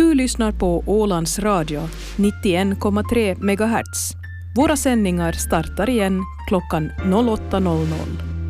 Du lyssnar på Ålands Radio 91,3 MHz. Våra sändningar startar igen klockan 08.00.